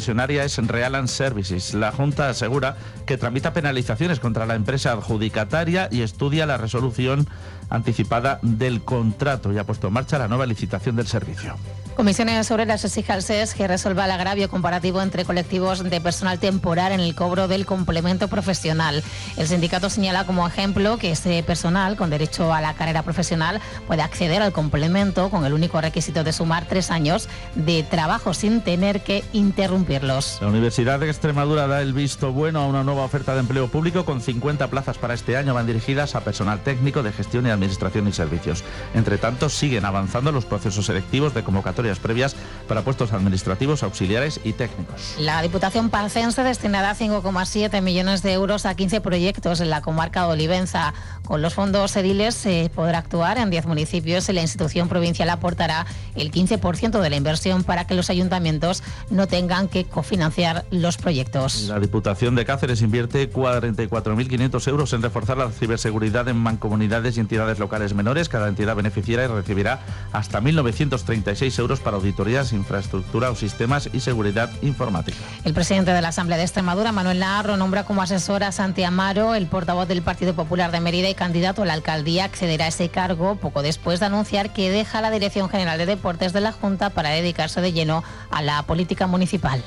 concesionaria es Real and Services. La Junta asegura que tramita penalizaciones contra la empresa adjudicataria y estudia la resolución anticipada del contrato y ha puesto en marcha la nueva licitación del servicio. Comisiones Obreras exige al SES que resuelva el agravio comparativo entre colectivos de personal temporal en el cobro del complemento profesional. El sindicato señala como ejemplo que ese personal con derecho a la carrera profesional puede acceder al complemento con el único requisito de sumar 3 años de trabajo sin tener que interrumpirlos. La Universidad de Extremadura da el visto bueno a una nueva oferta de empleo público con 50 plazas para este año. Van dirigidas a personal técnico de gestión y administración y servicios. Entre tanto, siguen avanzando los procesos selectivos de convocatoria previas para puestos administrativos, auxiliares y técnicos. La Diputación Parcense destinará 5,7 millones de euros a 15 proyectos en la comarca de Olivenza. Con los fondos ediles se podrá actuar en 10 municipios y la institución provincial aportará el 15% de la inversión para que los ayuntamientos no tengan que cofinanciar los proyectos. La Diputación de Cáceres invierte 44.500 euros en reforzar la ciberseguridad en mancomunidades y entidades locales menores. Cada entidad beneficiaria recibirá hasta 1.936 euros para auditorías, infraestructura o sistemas y seguridad informática. El presidente de la Asamblea de Extremadura, Manuel Naharro, nombra como asesor a Santi Amaro, el portavoz del Partido Popular de Mérida y candidato a la alcaldía. Accederá a ese cargo poco después de anunciar que deja la Dirección General de Deportes de la Junta para dedicarse de lleno a la política municipal.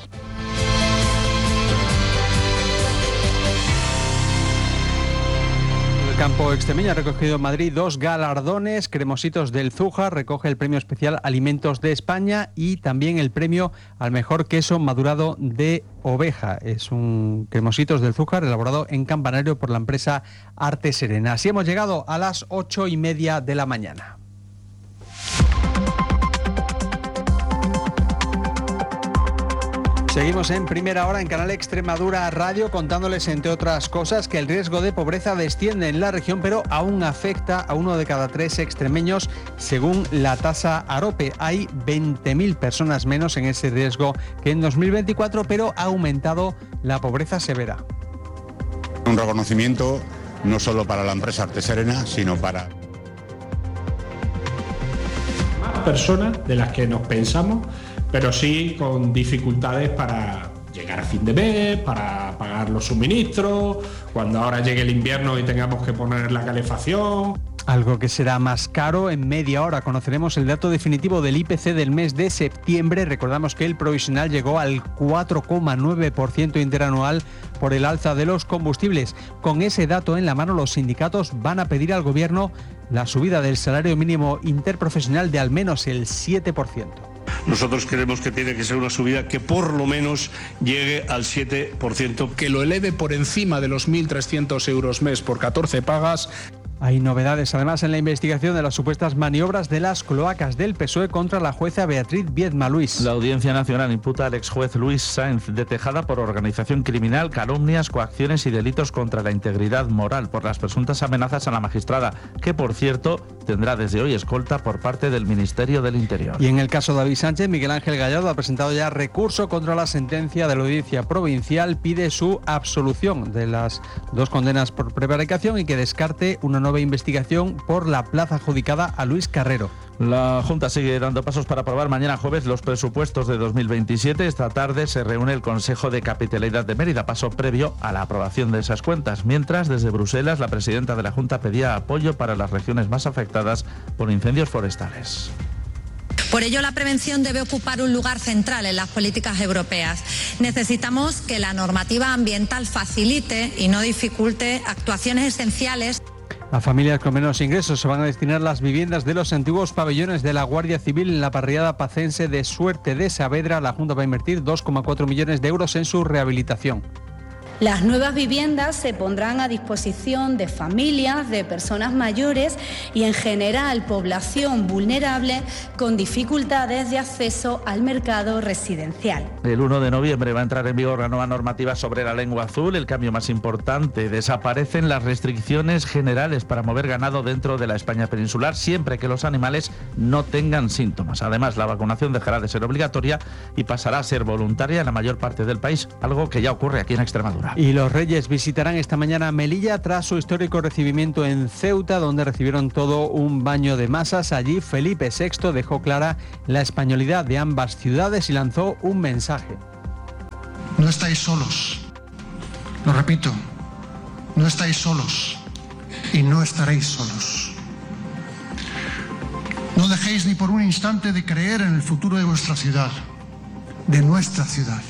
Campo extremeño ha recogido en Madrid 2 galardones. Cremositos del Zújar recoge el premio especial Alimentos de España y también el premio al mejor queso madurado de oveja. Es un Cremositos del Zújar elaborado en Campanario por la empresa Arte Serena. Así hemos llegado a las 8:30 de la mañana. Seguimos en Primera Hora en Canal Extremadura Radio contándoles, entre otras cosas, que el riesgo de pobreza desciende en la región, pero aún afecta a 1 de cada 3 extremeños, según la tasa AROPE. Hay 20.000 personas menos en ese riesgo que en 2024, pero ha aumentado la pobreza severa. Un reconocimiento no solo para la empresa Arte Serena, sino para más personas de las que nos pensamos, pero sí con dificultades para llegar a fin de mes, para pagar los suministros, cuando ahora llegue el invierno y tengamos que poner la calefacción. Algo que será más caro. En media hora conoceremos el dato definitivo del IPC del mes de septiembre. Recordamos que el provisional llegó al 4,9% interanual por el alza de los combustibles. Con ese dato en la mano, los sindicatos van a pedir al gobierno la subida del salario mínimo interprofesional de al menos el 7%. Nosotros creemos que tiene que ser una subida que por lo menos llegue al 7%. Que lo eleve por encima de los 1.300 euros mes por 14 pagas. Hay novedades además en la investigación de las supuestas maniobras de las cloacas del PSOE contra la jueza Beatriz Viedma Luis. La Audiencia Nacional imputa al exjuez Luis Sáenz de Tejada por organización criminal, calumnias, coacciones y delitos contra la integridad moral por las presuntas amenazas a la magistrada, que por cierto tendrá desde hoy escolta por parte del Ministerio del Interior. Y en el caso de David Sánchez, Miguel Ángel Gallardo ha presentado ya recurso contra la sentencia de la Audiencia Provincial. Pide su absolución de las 2 condenas por prevaricación y que descarte una nueva investigación por la plaza adjudicada a Luis Carrero. La Junta sigue dando pasos para aprobar mañana jueves los presupuestos de 2027. Esta tarde se reúne el Consejo de Capitalidad de Mérida, paso previo a la aprobación de esas cuentas. Mientras, desde Bruselas, la presidenta de la Junta pedía apoyo para las regiones más afectadas por incendios forestales. Por ello, la prevención debe ocupar un lugar central en las políticas europeas. Necesitamos que la normativa ambiental facilite y no dificulte actuaciones esenciales. A familias con menos ingresos se van a destinar las viviendas de los antiguos pabellones de la Guardia Civil en la barriada pacense de Suerte de Saavedra. La Junta va a invertir 2,4 millones de euros en su rehabilitación. Las nuevas viviendas se pondrán a disposición de familias, de personas mayores y en general población vulnerable con dificultades de acceso al mercado residencial. El 1 de noviembre va a entrar en vigor la nueva normativa sobre la lengua azul. El cambio más importante: desaparecen las restricciones generales para mover ganado dentro de la España peninsular siempre que los animales no tengan síntomas. Además, la vacunación dejará de ser obligatoria y pasará a ser voluntaria en la mayor parte del país, algo que ya ocurre aquí en Extremadura. Y los Reyes visitarán esta mañana Melilla tras su histórico recibimiento en Ceuta, donde recibieron todo un baño de masas. Allí Felipe VI dejó clara la españolidad de ambas ciudades y lanzó un mensaje. No estáis solos. Lo repito, no estáis solos y no estaréis solos. No dejéis ni por un instante de creer en el futuro de vuestra ciudad, de nuestra ciudad.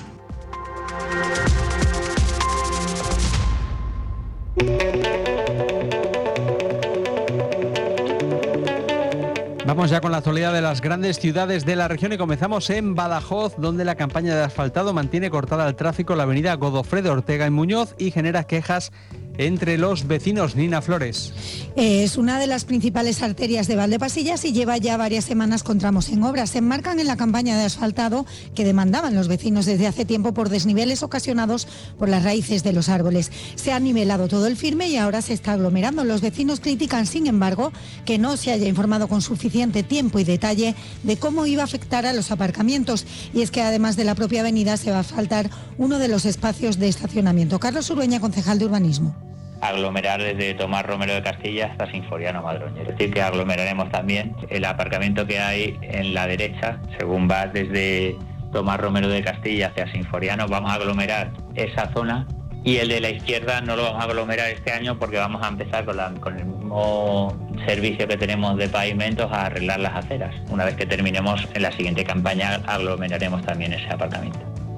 Vamos ya con la actualidad de las grandes ciudades de la región y comenzamos en Badajoz, donde la campaña de asfaltado mantiene cortada al tráfico la avenida Godofredo Ortega en Muñoz y genera quejas entre los vecinos. Nina Flores. Es una de las principales arterias de Valdepasillas y lleva ya varias semanas con tramos en obra. Se enmarcan en la campaña de asfaltado que demandaban los vecinos desde hace tiempo por desniveles ocasionados por las raíces de los árboles. Se ha nivelado todo el firme y ahora se está aglomerando. Los vecinos critican, sin embargo, que no se haya informado con suficiente tiempo y detalle de cómo iba a afectar a los aparcamientos. Y es que además de la propia avenida se va a asfaltar uno de los espacios de estacionamiento. Carlos Urueña, concejal de Urbanismo. Aglomerar desde Tomás Romero de Castilla hasta Sinforiano Madroño. Es decir, que aglomeraremos también el aparcamiento que hay en la derecha, según vas desde Tomás Romero de Castilla hacia Sinforiano, vamos a aglomerar esa zona, y el de la izquierda no lo vamos a aglomerar este año porque vamos a empezar con el mismo servicio que tenemos de pavimentos a arreglar las aceras. Una vez que terminemos en la siguiente campaña aglomeraremos también ese aparcamiento.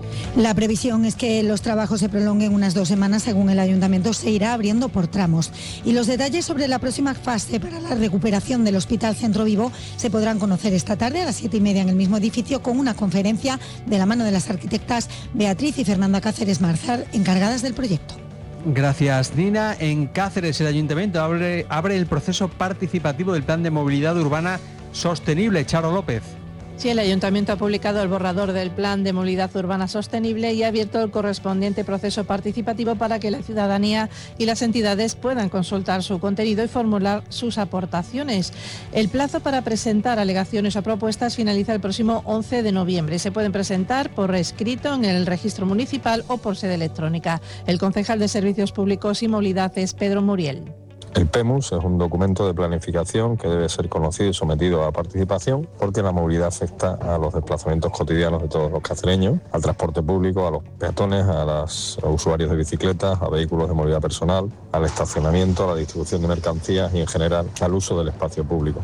La previsión es que los trabajos se prolonguen unas 2 semanas. Según el ayuntamiento, se irá abriendo por tramos. Y los detalles sobre la próxima fase para la recuperación del Hospital Centro Vivo se podrán conocer esta tarde a las 7:30 en el mismo edificio, con una conferencia de la mano de las arquitectas Beatriz y Fernanda Cáceres Marzar, encargadas del proyecto. Gracias, Nina. En Cáceres, el ayuntamiento abre el proceso participativo del Plan de Movilidad Urbana Sostenible. Charo López. Sí, el Ayuntamiento ha publicado el borrador del Plan de Movilidad Urbana Sostenible y ha abierto el correspondiente proceso participativo para que la ciudadanía y las entidades puedan consultar su contenido y formular sus aportaciones. El plazo para presentar alegaciones o propuestas finaliza el próximo 11 de noviembre. Se pueden presentar por escrito en el registro municipal o por sede electrónica. El concejal de Servicios Públicos y Movilidad es Pedro Muriel. El PEMUS es un documento de planificación que debe ser conocido y sometido a participación porque la movilidad afecta a los desplazamientos cotidianos de todos los cacereños, al transporte público, a los peatones, a los usuarios de bicicletas, a vehículos de movilidad personal, al estacionamiento, a la distribución de mercancías y en general al uso del espacio público.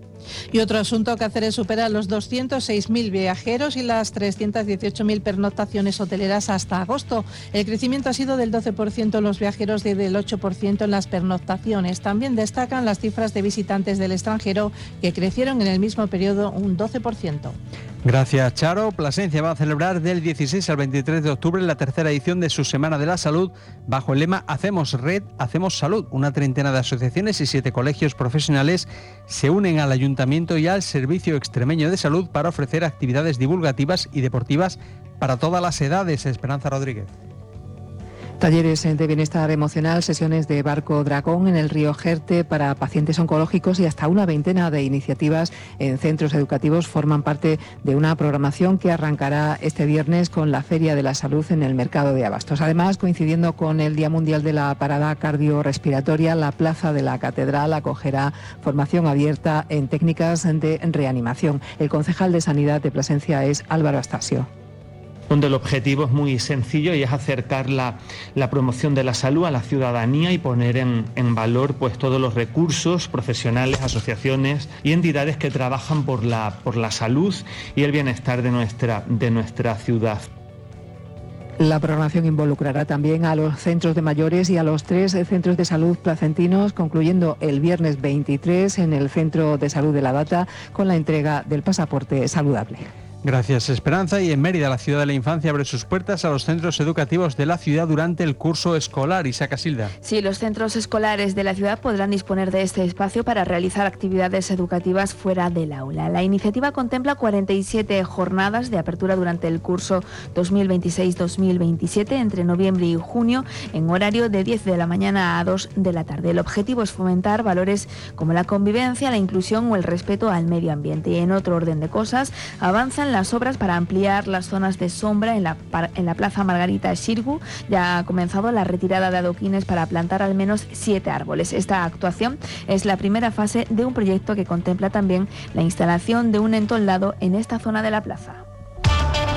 Y otro asunto, Cáceres supera los 206.000 viajeros y las 318.000 pernoctaciones hoteleras hasta agosto. El crecimiento ha sido del 12% en los viajeros y del 8% en las pernoctaciones. También destacan las cifras de visitantes del extranjero, que crecieron en el mismo periodo un 12%. Gracias, Charo. Plasencia va a celebrar del 16 al 23 de octubre la tercera edición de su Semana de la Salud bajo el lema Hacemos Red, Hacemos Salud. Una treintena de asociaciones y 7 colegios profesionales se unen al Ayuntamiento y al Servicio Extremeño de Salud para ofrecer actividades divulgativas y deportivas para todas las edades. Esperanza Rodríguez. Talleres de bienestar emocional, sesiones de barco dragón en el río Jerte para pacientes oncológicos y hasta una veintena de iniciativas en centros educativos forman parte de una programación que arrancará este viernes con la Feria de la Salud en el Mercado de Abastos. Además, coincidiendo con el Día Mundial de la Parada Cardiorrespiratoria, la Plaza de la Catedral acogerá formación abierta en técnicas de reanimación. El concejal de Sanidad de Plasencia es Álvaro Astasio. Donde el objetivo es muy sencillo y es acercar la promoción de la salud a la ciudadanía y poner en valor pues todos los recursos profesionales, asociaciones y entidades que trabajan por la salud y el bienestar de nuestra ciudad. La programación involucrará también a los centros de mayores y a los 3 centros de salud placentinos, concluyendo el viernes 23 en el Centro de Salud de la Data con la entrega del pasaporte saludable. Gracias, Esperanza. Y en Mérida, la Ciudad de la Infancia abre sus puertas a los centros educativos de la ciudad durante el curso escolar. Isaac Casilda. Sí, los centros escolares de la ciudad podrán disponer de este espacio para realizar actividades educativas fuera del aula. La iniciativa contempla 47 jornadas de apertura durante el curso 2026-2027 entre noviembre y junio en horario de 10 de la mañana a 2 de la tarde. El objetivo es fomentar valores como la convivencia, la inclusión o el respeto al medio ambiente. Y en otro orden de cosas, avanzan las obras para ampliar las zonas de sombra en la Plaza Margarita Xirgu. Ya ha comenzado la retirada de adoquines para plantar al menos 7 árboles. Esta actuación es la primera fase de un proyecto que contempla también la instalación de un entoldado en esta zona de la plaza.